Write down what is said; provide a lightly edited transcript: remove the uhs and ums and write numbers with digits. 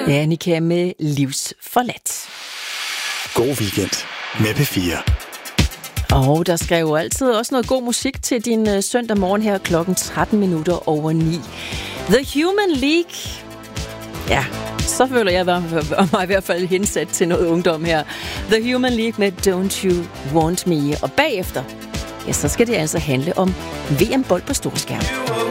Annika med Livsforladt. God weekend med P4. Og der skal jo altid også noget god musik til din søndag morgen her klokken 9:13. The Human League. Ja, så føler jeg mig i hvert fald hensat til noget ungdom her. The Human League med Don't You Want Me. Og bagefter, ja, så skal det altså handle om VM-bold på storskærm.